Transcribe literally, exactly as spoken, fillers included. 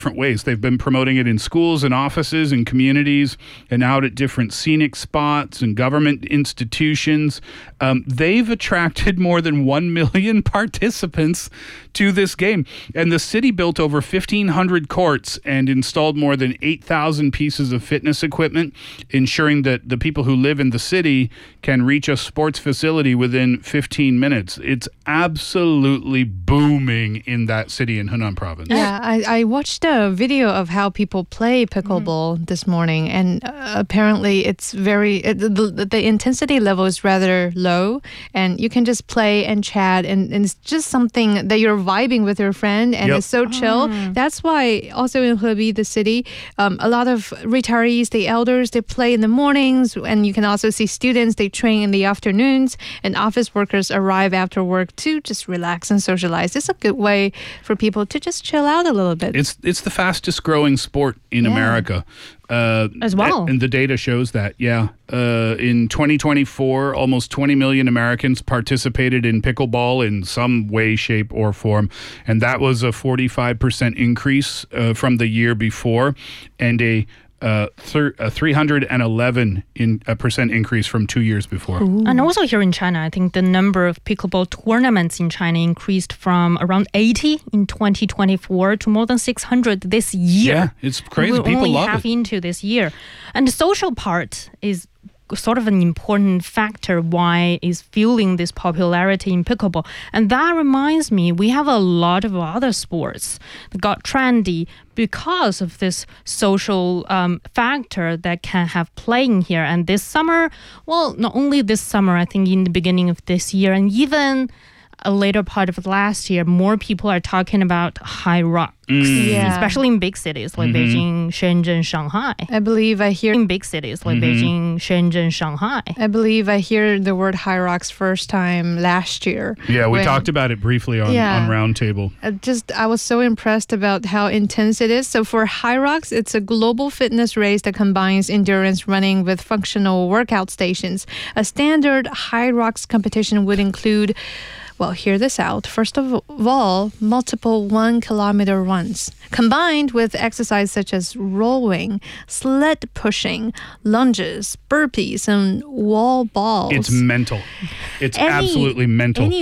different ways. They've been promoting it in schools and offices and communities and out at different scenic spots and government institutions. Um, they've attracted more than one million participants to this game. And the city built over fifteen hundred courts and installed more than eight thousand pieces of fitness equipment, ensuring that the people who live in the city can reach a sports facility within fifteen minutes. It's absolutely booming in that city in Henan province. Yeah, I, I watched a video of how people play pickleball mm. this morning, and uh, apparently it's very, it, the, the intensity level is rather low, and you can just play and chat, and, and it's just something that you're vibing with your friend, and yep. it's so chill. Oh. That's why also in Hebei, the city, um, a lot of retirees, the elders, they play in the mornings, and you can also see students, they train in the afternoons, and office workers arrive after work to just relax and socialize. It's a good way for people to just chill out a little bit. It's it's the fastest growing sport in yeah. America. Uh, As well. And the data shows that, yeah. Uh, in twenty twenty-four, almost twenty million Americans participated in pickleball in some way, shape, or form. And that was a forty-five percent increase uh, from the year before, and a Uh, thir- a three hundred eleven in a percent increase from two years before. Ooh. And also here in China, I think the number of pickleball tournaments in China increased from around eighty in twenty twenty-four to more than six hundred this year. Yeah, it's crazy. We're People only love half it. into this year. And the social part is sort of an important factor why is fueling this popularity in pickleball. And that reminds me, we have a lot of other sports that got trendy because of this social um, factor that can have playing here. And this summer, well, not only this summer, I think in the beginning of this year and even a later part of last year, more people are talking about high rocks, Mm. Yeah. especially in big cities like Mm-hmm. Beijing, Shenzhen, Shanghai. I believe I hear In big cities like Mm-hmm. Beijing, Shenzhen, Shanghai. I believe I hear the word high rocks first time last year. Yeah, we when- talked about it briefly on, Yeah. on Roundtable. I just I was so impressed about how intense it is. So for High Rocks, it's a global fitness race that combines endurance running with functional workout stations. A standard High Rocks competition would include, well, hear this out. First of all, multiple one kilometer runs, combined with exercise such as rowing, sled pushing, lunges, burpees, and wall balls. It's mental. It's Any- absolutely mental. any